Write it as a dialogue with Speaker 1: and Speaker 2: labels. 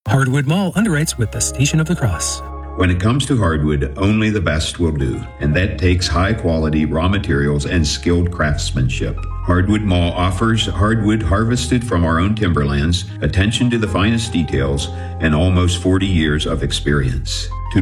Speaker 1: Hardwood Mall underwrites with the Station of the Cross.
Speaker 2: When it comes to hardwood, only the best will do, and that takes high-quality raw materials and skilled craftsmanship. Hardwood Mall offers hardwood harvested from our own timberlands, attention to the finest details, and almost 40 years of experience. To